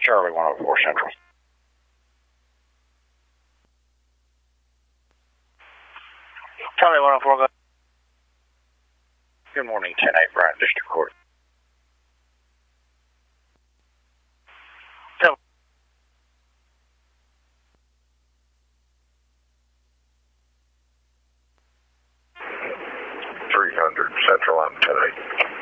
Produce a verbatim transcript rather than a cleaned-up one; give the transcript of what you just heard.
Charlie one oh four Central. Charlie one oh four, go. Good morning, ten eight Bryant District Court. Tell three hundred Central, I'm ten eight.